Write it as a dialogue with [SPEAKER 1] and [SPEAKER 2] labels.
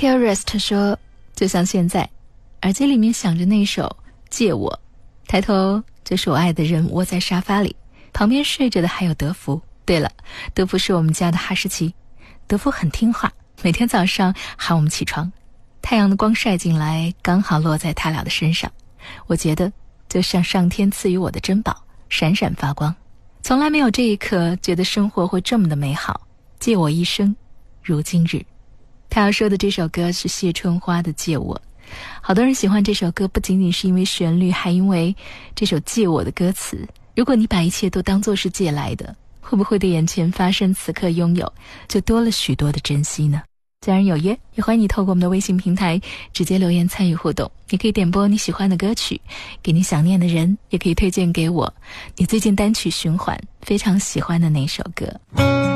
[SPEAKER 1] Terrorist 说，就像现在，耳机里面响着那首借我，抬头就是我爱的人窝在沙发里，旁边睡着的还有德福。对了，德福是我们家的哈士奇，德福很听话，每天早上喊我们起床，太阳的光晒进来，刚好落在他俩的身上，我觉得就像上天赐予我的珍宝，闪闪发光。从来没有这一刻觉得生活会这么的美好，借我一生如今日。他要说的这首歌是谢春花的《借我》，好多人喜欢这首歌，不仅仅是因为旋律，还因为这首借我的歌词。如果你把一切都当作是借来的，会不会对眼前发生此刻拥有就多了许多的珍惜呢？家人有约，也欢迎你透过我们的微信平台直接留言参与互动，也可以点播你喜欢的歌曲给你想念的人，也可以推荐给我你最近单曲循环非常喜欢的那首歌。